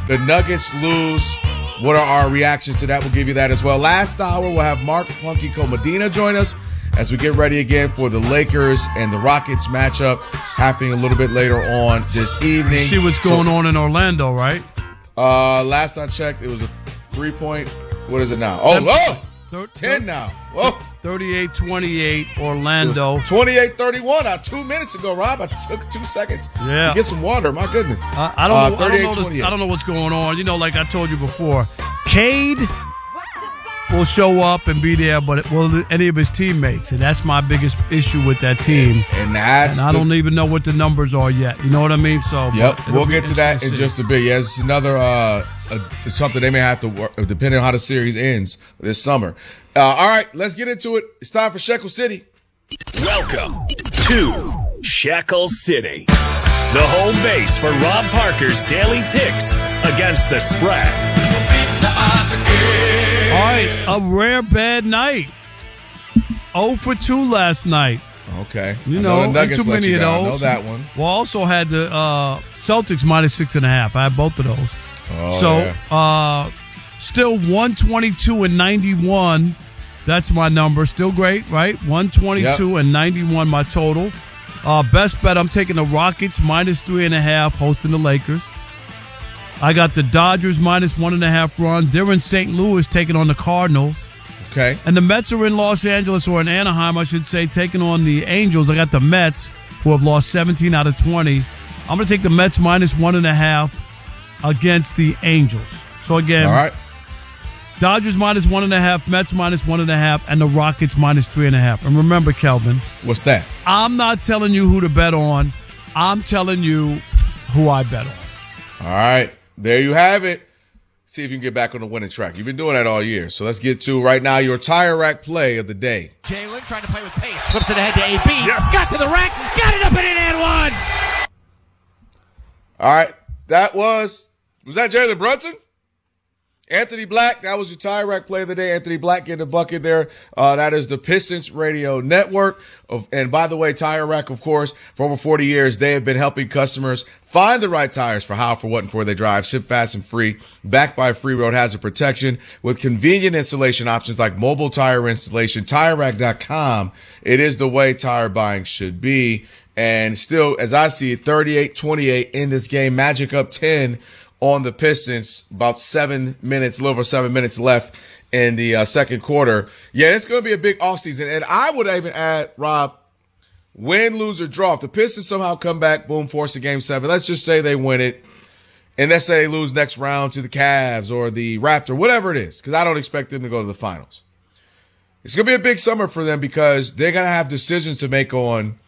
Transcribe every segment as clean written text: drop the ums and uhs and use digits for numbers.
the Nuggets lose, what are our reactions to that? We'll give you that as well. Last hour, we'll have Mark Funky Comedina join us as we get ready again for the Lakers and the Rockets matchup happening a little bit later on this evening. See what's going on in Orlando, right? Last I checked, it was a 3-point. What is it now? Oh, 10 now. Whoa. 38-28 Orlando. 28-31 2 minutes ago, Rob. I took 2 seconds to get some water. My goodness. I don't know what's going on. You know, like I told you before, Cade will show up and be there, but will any of his teammates? And that's my biggest issue with that team. And I don't even know what the numbers are yet. You know what I mean? So we'll get to that in just a bit. Yeah, it's another something they may have to work, depending on how the series ends this summer. All right, let's get into it. It's time for Shekel City. Welcome to Shekel City, the home base for Rob Parker's daily picks against the spread. All right, a rare bad night. 0 for 2 last night. Okay. You know, too many of those. I know that one. Well, I also had the Celtics -6.5. I had both of those. Still 122 and 91. That's my number. Still great, right? 122 and 91, my total. Best bet, I'm taking the Rockets -3.5, hosting the Lakers. I got the Dodgers -1.5 runs. They're in St. Louis taking on the Cardinals. Okay. And the Mets are in Los Angeles, or in Anaheim, I should say, taking on the Angels. I got the Mets, who have lost 17 out of 20. I'm going to take the Mets -1.5 against the Angels. So, again, all right. Dodgers -1.5, Mets -1.5, and the Rockets -3.5. And remember, Kelvin. What's that? I'm not telling you who to bet on. I'm telling you who I bet on. All right. There you have it. See if you can get back on the winning track. You've been doing that all year. So let's get to right now your tire rack play of the day. Jalen trying to play with pace. Flips it ahead to AB. Yes. Got to the rack. Got it up and in and one. All right. That was that Jalen Brunson? Anthony Black, that was your tire rack play of the day. Anthony Black getting a bucket there. That is the Pistons Radio Network. And by the way, Tire Rack, of course, for over 40 years, they have been helping customers find the right tires for how, for what, and for they drive. Ship fast and free. Backed by free road hazard protection with convenient installation options like mobile tire installation. TireRack.com. It is the way tire buying should be. And still, as I see it, 38-28 in this game. Magic up 10 on the Pistons, about 7 minutes, a little over 7 minutes left in the second quarter. Yeah, it's going to be a big offseason. And I would even add, Rob, win, lose, or draw. If the Pistons somehow come back, boom, force a game 7, let's just say they win it. And let's say they lose next round to the Cavs or the Raptor, whatever it is, because I don't expect them to go to the finals. It's going to be a big summer for them because they're going to have decisions to make on,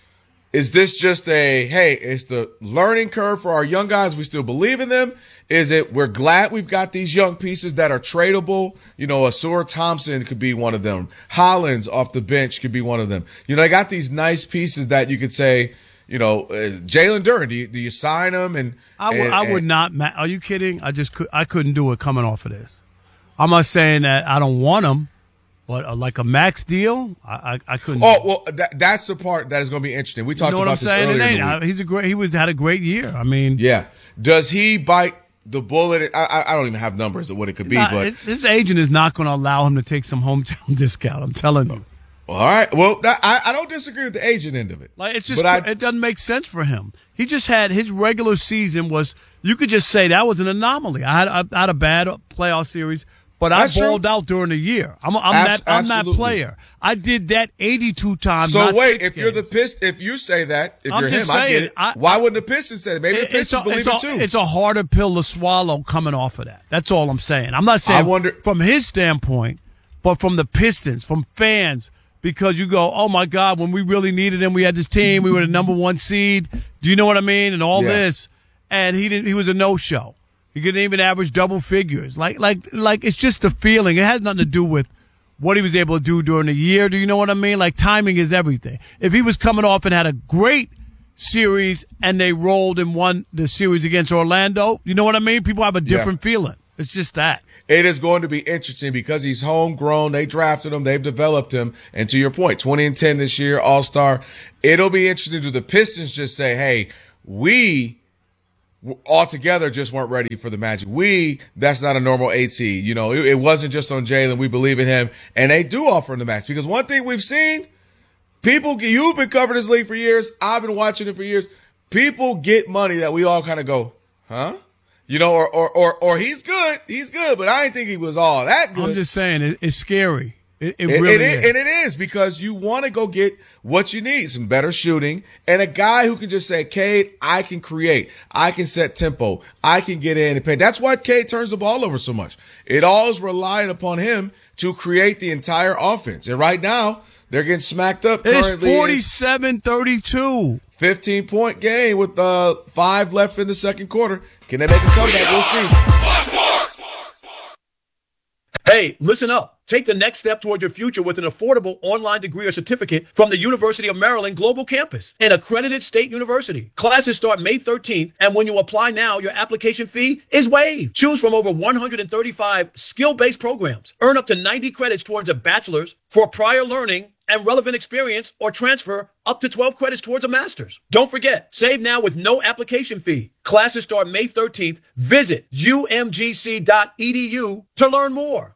is this just it's the learning curve for our young guys? We still believe in them. Is it we're glad we've got these young pieces that are tradable? You know, Asura Thompson could be one of them. Hollins off the bench could be one of them. You know, I got these nice pieces that you could say, you know, Jalen Duren, do you sign him? And I would not. Are you kidding? I couldn't do it coming off of this. I'm not saying that I don't want him. But like a max deal, I couldn't. Oh well, that's the part that is going to be interesting. We talked about this earlier. Had a great year. I mean, yeah. Does he bite the bullet? I don't even have numbers of what it could be, but his agent is not going to allow him to take some hometown discount. I'm telling you. All right. Well, I don't disagree with the agent end of it. Like it's just it doesn't make sense for him. He just had his regular season was. You could just say that was an anomaly. I had a bad playoff series. But I balled out during the year. I'm that player. I did that 82 times. So wait, if you're the Pistons, if you say that, if you're him, I get it. Why wouldn't the Pistons say that? Maybe the Pistons believe it too. It's a harder pill to swallow coming off of that. That's all I'm saying. I'm not saying from his standpoint, but from the Pistons, from fans, because you go, oh my God, when we really needed him, we had this team, we were the number 1 seed. Do you know what I mean? And all this, and he was a no-show. He couldn't even average double figures. Like it's just a feeling. It has nothing to do with what he was able to do during the year. Do you know what I mean? Like timing is everything. If he was coming off and had a great series and they rolled and won the series against Orlando, you know what I mean? People have a different feeling. It's just that. It is going to be interesting because he's homegrown. They drafted him. They've developed him. And to your point, 20-10 this year, All-Star. It'll be interesting. Do the Pistons just say, hey, we altogether just weren't ready for the Magic. That's not a normal AT. It wasn't just on Jalen. We believe in him, and they do offer him the max. Because one thing we've seen, you've been covering this league for years. I've been watching it for years. People get money that we all kind of go, huh? Or he's good, but I didn't think he was all that good. I'm just saying, it's scary. It really is. And it is, because you want to go get what you need, some better shooting, and a guy who can just say, Cade, I can create. I can set tempo. I can get in and paint. That's why Cade turns the ball over so much. It all is relying upon him to create the entire offense. And right now, they're getting smacked up. It's 47-32. 15-point game with 5 left in the second quarter. Can they make a comeback? We'll see. Hey, listen up. Take the next step toward your future with an affordable online degree or certificate from the University of Maryland Global Campus, an accredited state university. Classes start May 13th, and when you apply now, your application fee is waived. Choose from over 135 skill-based programs. Earn up to 90 credits towards a bachelor's for prior learning and relevant experience, or transfer up to 12 credits towards a master's. Don't forget, save now with no application fee. Classes start May 13th. Visit umgc.edu to learn more.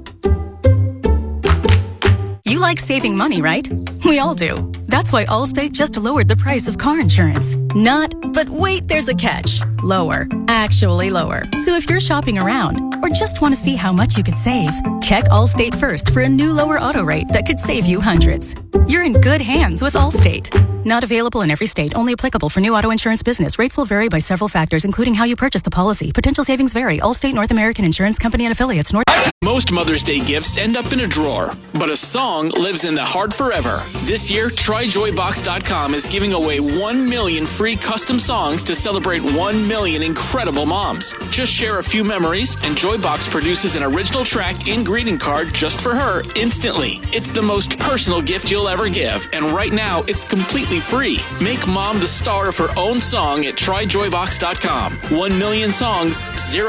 You like saving money, right? We all do. That's why Allstate just lowered the price of car insurance. Not, but wait, there's a catch. Lower. Actually lower. So if you're shopping around or just want to see how much you could save, check Allstate first for a new lower auto rate that could save you hundreds. You're in good hands with Allstate. Not available in every state. Only applicable for new auto insurance business. Rates will vary by several factors, including how you purchase the policy. Potential savings vary. Allstate North American Insurance Company and affiliates. Most Mother's Day gifts end up in a drawer, but a song lives in the heart forever. This year, TryJoyBox.com is giving away 1 million free custom songs to celebrate 1 million incredible moms. Just share a few memories, and Joybox produces an original track and greeting card just for her instantly. It's the most personal gift you'll ever give, and right now, it's completely free. Make mom the star of her own song at TryJoyBox.com. 1 million songs,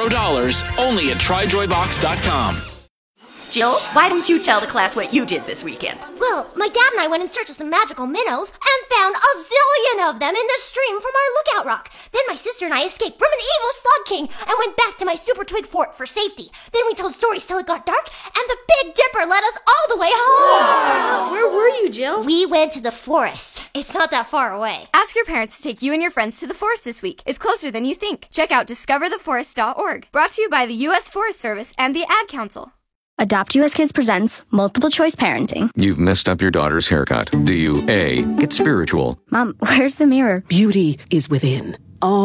$0, only at TryJoyBox.com. Jill, why don't you tell the class what you did this weekend? Well, my dad and I went in search of some magical minnows and found a zillion of them in the stream from our lookout rock. Then my sister and I escaped from an evil slug king and went back to my super twig fort for safety. Then we told stories till it got dark, and the Big Dipper led us all the way home. Wow. Where were you, Jill? We went to the forest. It's not that far away. Ask your parents to take you and your friends to the forest this week. It's closer than you think. Check out discovertheforest.org. Brought to you by the U.S. Forest Service and the Ad Council. Adopt US Kids presents Multiple Choice Parenting. You've messed up your daughter's haircut. Do you A, get spiritual? Mom, where's the mirror? Beauty is within.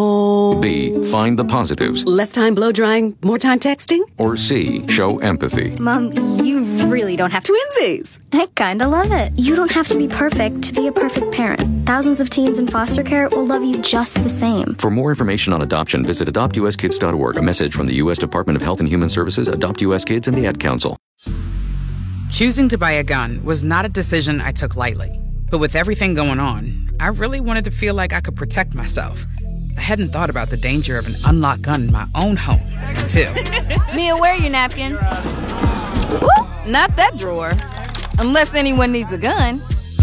Oh. B, find the positives. Less time blow drying, more time texting? Or C, show empathy. Mom, you really don't have to. Twinsies. I kinda love it. You don't have to be perfect to be a perfect parent. Thousands of teens in foster care will love you just the same. For more information on adoption, visit adoptuskids.org. A message from the U.S. Department of Health and Human Services, Adopt U.S. Kids, and the Ad Council. Choosing to buy a gun was not a decision I took lightly. But with everything going on, I really wanted to feel like I could protect myself. I hadn't thought about the danger of an unlocked gun in my own home until... Mia, where are your napkins? Ooh, not that drawer. Unless anyone needs a gun.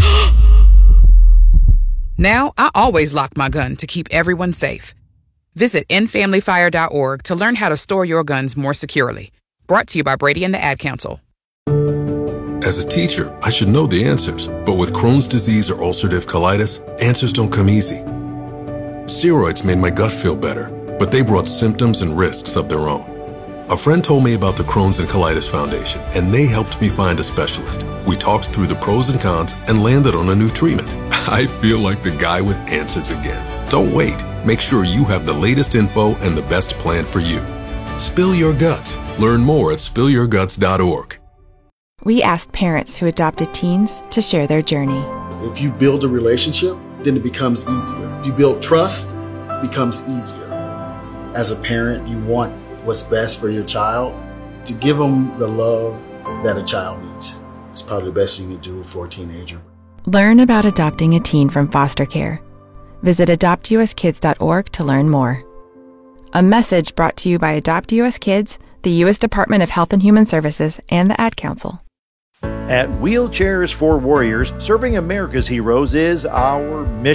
Now, I always lock my gun to keep everyone safe. Visit endfamilyfire.org to learn how to store your guns more securely. Brought to you by Brady and the Ad Council. As a teacher, I should know the answers. But with Crohn's disease or ulcerative colitis, answers don't come easy. Steroids made my gut feel better, but they brought symptoms and risks of their own. A friend told me about the Crohn's and Colitis Foundation, and they helped me find a specialist. We talked through the pros and cons and landed on a new treatment. I feel like the guy with answers again. Don't wait. Make sure you have the latest info and the best plan for you. Spill your guts. Learn more at spillyourguts.org. We asked parents who adopted teens to share their journey. If you build a relationship, then it becomes easier. If you build trust, it becomes easier. As a parent, you want what's best for your child. To give them the love that a child needs is probably the best thing you can do for a teenager. Learn about adopting a teen from foster care. Visit adoptuskids.org to learn more. A message brought to you by Adopt U.S. Kids, the U.S. Department of Health and Human Services, and the Ad Council. At Wheelchairs for Warriors, serving America's heroes is our mission.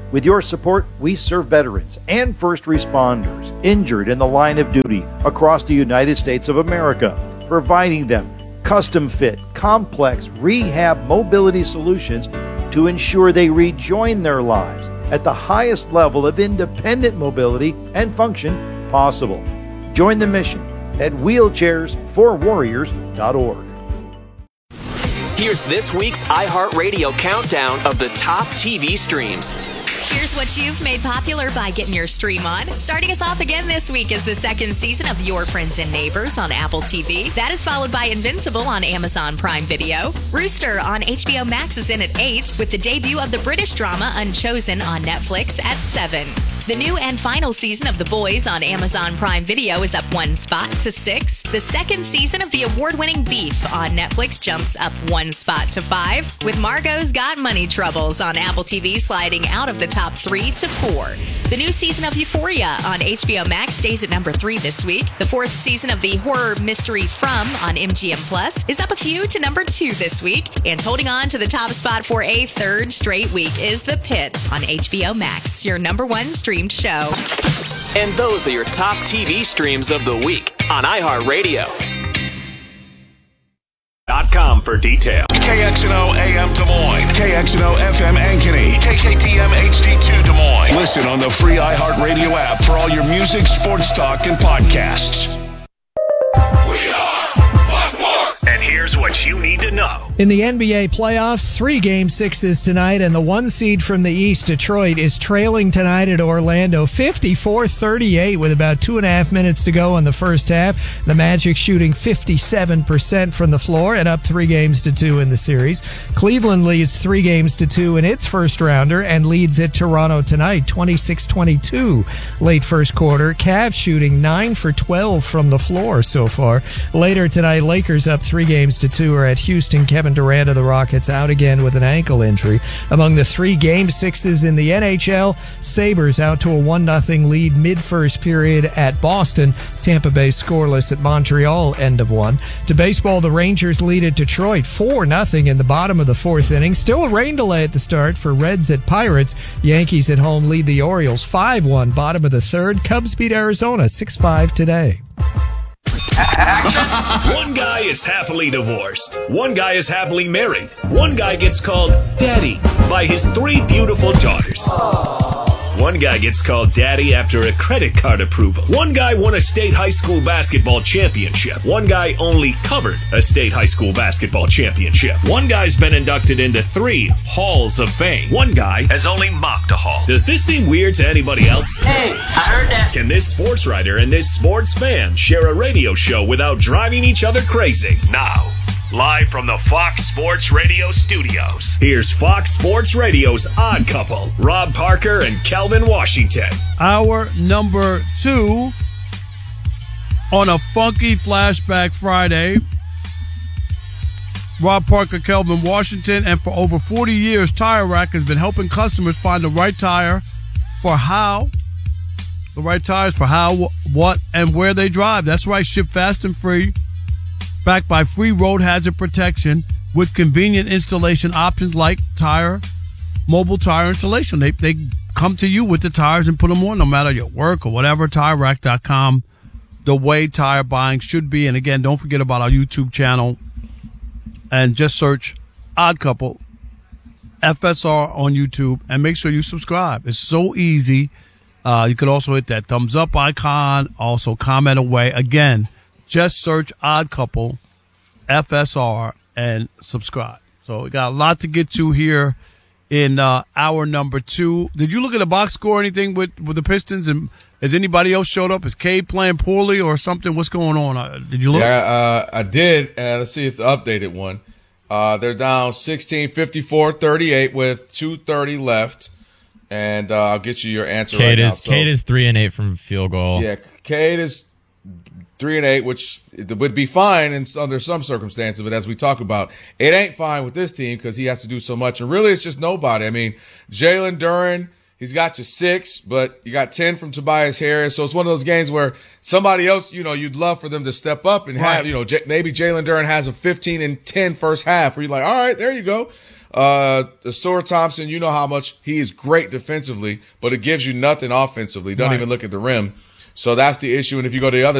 With your support, we serve veterans and first responders injured in the line of duty across the United States of America, providing them custom-fit, complex rehab mobility solutions to ensure they rejoin their lives at the highest level of independent mobility and function possible. Join the mission at wheelchairsforwarriors.org. Here's this week's iHeartRadio countdown of the top TV streams. Here's what you've made popular by getting your stream on. Starting us off again this week is the second season of Your Friends and Neighbors on Apple TV. That is followed by Invincible on Amazon Prime Video. Rooster on HBO Max is in at 8, with the debut of the British drama Unchosen on Netflix at 7. The new and final season of The Boys on Amazon Prime Video is up 1 spot to 6. The second season of the award-winning Beef on Netflix jumps up 1 spot to 5, with Margot's Got Money Troubles on Apple TV sliding out of the top 3 to 4. The new season of Euphoria on HBO Max stays at number 3 this week. The fourth season of the horror mystery From on MGM Plus is up a few to number 2 this week. And holding on to the top spot for a third straight week is The Pit on HBO Max, your number 1 streamed show. And those are your top TV streams of the week on iHeartRadio. .com for detail. KXNO AM Des Moines, KXNO FM Ankeny, KKTM HD2 Des Moines. Listen on the free iHeartRadio app for all your music, sports talk, and podcasts. We are One More. And here's what you need to know. In the NBA playoffs, 3 Game 6s tonight, and the 1 seed from the East, Detroit, is trailing tonight at Orlando 54-38 with about 2.5 minutes to go in the first half. The Magic shooting 57% from the floor and up 3 games to 2 in the series. Cleveland leads 3 games to 2 in its first rounder and leads at Toronto tonight 26-22 late first quarter. Cavs shooting 9 for 12 from the floor so far. Later tonight, Lakers up 3 games to 2 are at Houston. Kevin Durant of the Rockets out again with an ankle injury. Among the 3 Game 6s in the NHL, Sabres out to a 1-0 lead mid-first period at Boston. Tampa Bay scoreless at Montreal, end of 1. To baseball, the Rangers lead at Detroit 4-0 in the bottom of the 4th inning. Still a rain delay at the start for Reds at Pirates. Yankees at home lead the Orioles 5-1, bottom of the 3rd. Cubs beat Arizona 6-5 today. One guy is happily divorced. One guy is happily married. One guy gets called Daddy by his 3 beautiful daughters. One guy gets called Daddy after a credit card approval. One guy won a state high school basketball championship. One guy only covered a state high school basketball championship. One guy's been inducted into 3 halls of fame. One guy has only mocked a hall. Does this seem weird to anybody else? Hey, I heard that. Can this sports writer and this sports fan share a radio show without driving each other crazy? Now, live from the Fox Sports Radio studios, here's Fox Sports Radio's Odd Couple, Rob Parker and Kelvin Washington. Our number 2 on a funky Flashback Friday. Rob Parker, Kelvin Washington, and for over 40 years, Tire Rack has been helping customers find the right tire for how, the right tires for how, what, and where they drive. That's right, ship fast and free. Backed by free road hazard protection with convenient installation options like mobile tire installation. They come to you with the tires and put them on no matter your work or whatever. TireRack.com, the way tire buying should be. And again, don't forget about our YouTube channel and just search Odd Couple FSR on YouTube and make sure you subscribe. It's so easy. You could also hit that thumbs up icon, also comment away. Again, just search Odd Couple FSR and subscribe. So we got a lot to get to here in hour number 2. Did you look at the box score or anything with the Pistons? And has anybody else showed up? Is Cade playing poorly or something? What's going on? Did you look? Yeah, I did. Let's see if the updated one. They're down 54-38 with 2:30 left. And I'll get you your answer right now. Cade is 3-8 from field goal. Yeah, Cade is 3-8, which would be fine under some circumstances, but as we talk about, it ain't fine with this team because he has to do so much, and really it's just nobody. I mean, Jalen Duren, he's got you 6, but you got 10 from Tobias Harris, so it's one of those games where somebody else, you'd love for them to step up and have, maybe Jalen Duren has a 15 and 10 first half where you're like, all right, there you go. Sora Thompson, you know how much he is great defensively, but it gives you nothing offensively. Don't even look at the rim. So that's the issue. And if you go to the other